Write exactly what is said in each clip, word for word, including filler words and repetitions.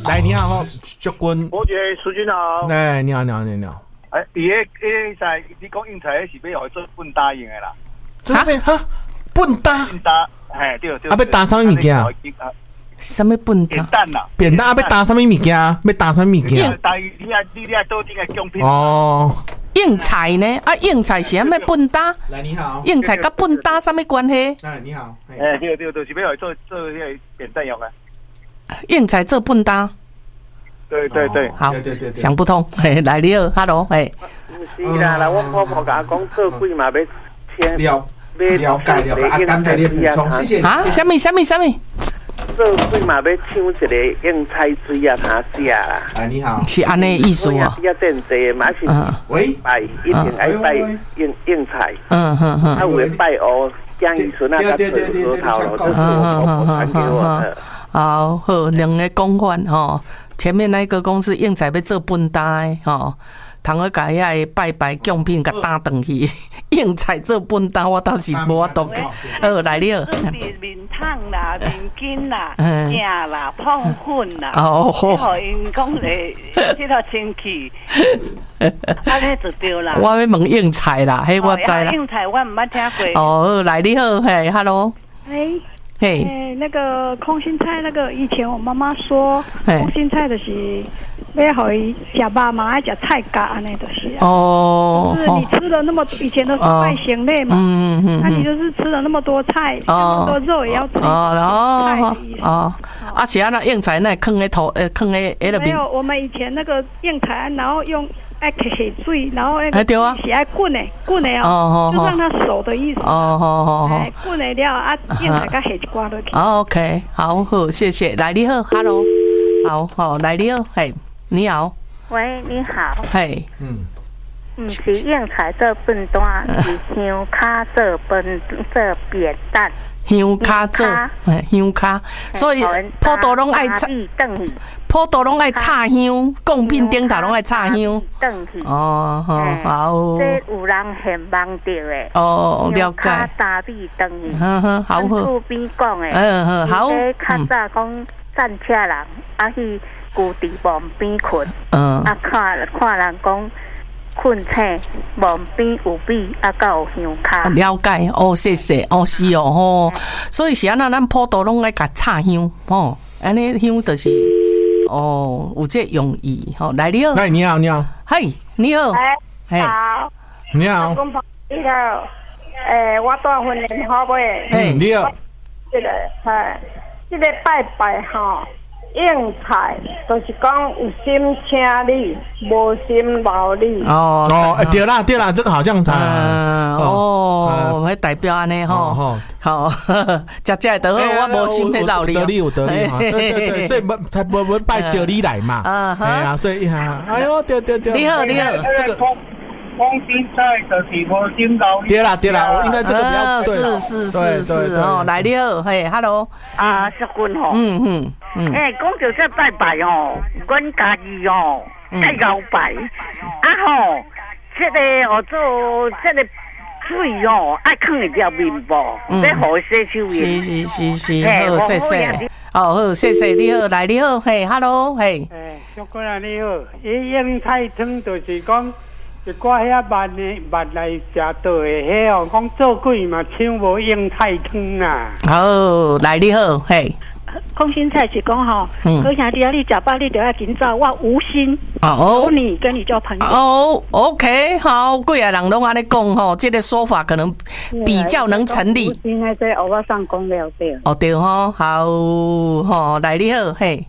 来，你好，祝君。 伯爵，苏军好。 哎，你好，你好，你好。 哎，伊迄迄在你讲应材是要互做笨答应的啦。 啥物哈？笨答？ 笨答，哎，对对。 啊，要答啥物物件？ 什么笨答？ 扁担啦。 扁担啊，要答啥物物件？要答啥物物件？ 答应你啊，你啊倒顶个奖品。 哦。 应材呢？啊，应材是啥物笨答？ 来，你好。 应材甲笨答啥物关系？ 哎，你好。 哎，对对对，是要做做迄个扁担用的。 应材做笨答。 对对对， 好，想不通。嘿，来你好 ，Hello， 嘿。 是啦，啦，我婆婆甲我讲做鬼嘛要签， 了了解了解，啊，感谢你补充，谢谢。 啊，什么什么什么？ 做鬼嘛要抢一个应菜水啊，他食啦。 哎，你好。 是安尼意思啊？ 比较正济嘛是。 喂。 拜一定爱拜应应菜。 嗯嗯嗯。 啊，有拜哦，江宜春啊，甲水核桃咯，这是我婆婆传给我的。 好好，两个讲法吼。前面那个公司应材要做笨答的吼，通去甲遐个拜拜奖品甲打转去，应材做笨答，我倒是无法度讲。好，来了。 面烫啦，面巾啦，镜啦，碰粉啦， 哦， 好，因讲咧，这套清气，安尼就对啦。 我要问应材啦，迄我知啦。 应材我唔捌听过。 哦，来你好，嘿 ，Hello。 喂。 嘿、 欸，那个空心菜，那个以前我妈妈说，空心菜就是要互伊食肉嘛，爱食菜荚安尼就是。 哦。 就是你吃了那么多，以前都是拜咸类嘛，嗯嗯那你就是吃了那么多菜，那么多肉也要吃哦，然后哦， 啊，是啊，那应材那放喺头，呃，放喺喺那边。 没有，我们以前那个应材，然后用。爱下水，然后那个是爱滚的，滚的哦，就让它熟的意思。 哦好好好， 哎，滚的了啊，应材甲下一挂落去。 OK， 好好，谢谢。来你好 ，Hello， 好好，来你好，嘿，你好。 喂，你好。 嘿， 嗯。唔是应材做笨蛋，是香卡做笨做扁担。 香卡做，哎，香卡，所以普渡拢爱插，普渡拢爱插香，贡品顶头拢爱插香。哦，好，好。 这有人很忙着诶。 哦，了解。 香卡大米等于。 呵呵，好好。 厝边讲诶。 嗯嗯，好。 这较早讲战车人，啊去旧地旁边困。 嗯。 啊看看人讲。困醒，旁边有米，啊，甲有香卡。 了解哦，谢谢哦，是哦吼，所以是安那，咱普渡拢爱甲插香吼，安尼香就是哦，有这用意吼。来你好， 来你好，你好， 嗨，你好， 哎，好， 你好， 你好，诶，我住婚姻好袂？ 哎，你好， 这个，哎，这个拜拜吼。应材就是讲有心请你，无心劳你。 哦哦，对啦对啦，这个好像他哦，迄代表安尼吼，好，食食得好，我无心的劳你。 得力有得力，对对对，所以才不不拜叫你来嘛。啊，哎呀，所以哈，哎呦，对对对， 你好你好， 这个。空心菜就是无心劳力。 对啦对啦，应该这个比较对。 是是是是哦，来你好，嘿 ，Hello。 啊，淑君吼。 嗯嗯嗯。 诶，讲到这拜拜哦，阮家己哦，爱摇拜，啊吼，这个哦做这个水哦，爱放一条面部，要好洗手面。 是是是是，好谢谢。哦好，谢谢你好，来你好，嘿 ，Hello， 嘿。 诶，淑君啊你好，伊应菜汤就是讲。一寡遐慢的慢来食倒的迄哦，讲做鬼嘛抢无应菜汤啦。 好，来你好，嘿。 空心菜是讲吼，好兄弟啊，你食饱你就要紧走，我无心有你跟你交朋友。 哦 ，OK， 好，几个人拢安尼讲吼，这个说法可能比较能成立。 无心那些我上讲了对。 哦对吼，好吼，来你好，嘿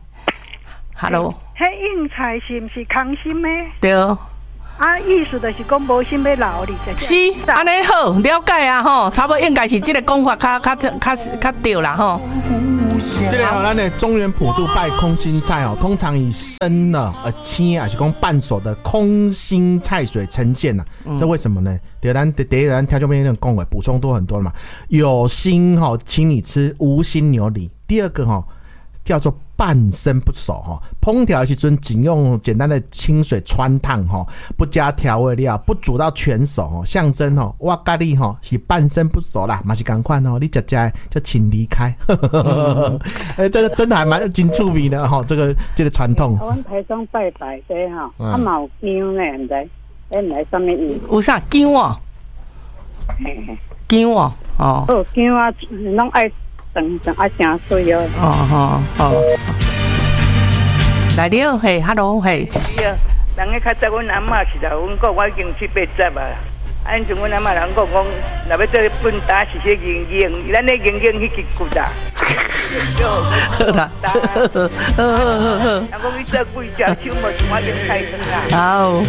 ，Hello。 迄应菜是毋是空心的？ 对。 啊，意思就是讲无心要劳你， 是安尼好了解啊吼，差不多应该是这个讲法较较较较对啦吼。 这个好，咱的中原普渡拜空心菜哦，通常以生的、呃青还是讲半熟的空心菜水呈现呐、啊。这为什么呢？第二，咱第一咱听这边那种讲话补充多很多了嘛。有心哈、哦，请你吃，无心牛礼。第二个哈、哦，叫做半生不熟哈。烹调的时阵仅用简单的清水汆烫哈，不加调味料，不煮到全熟哦，象征哦，我咖喱哈是半生不熟啦，嘛是赶快哦，你吃吃就请离开。哎，这个真的还蛮真趣味的哈，这个这个传统。 阮台中拜拜的哈，啊嘛有姜呢，唔知，哎唔知什么意？ 有啥姜啊？姜啊，哦。 哦，姜啊，拢爱长长爱正水哦。 哦哦哦。来了，嘿 ，hello， 嘿。 是啊，人个较早阮阿嬷是啦，阮讲我已经七八十啊。啊，因像阮阿嬷人讲讲，若要做本打是些营营，咱咧营营迄支骨啊。 好啦，好好好好好。 人讲你做贵只手无像我用太长啦。 好。